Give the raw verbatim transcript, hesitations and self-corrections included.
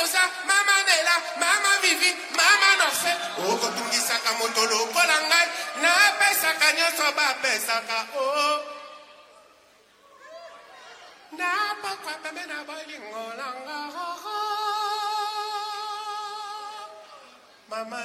Rosa, Mama Nela, Mama Vivi, Mama Nofe. Oko tungisaka moto lokola ngai, na pesaka nyonso ba pesaka oh. Na pakwa pembe na bolingo langa. Mama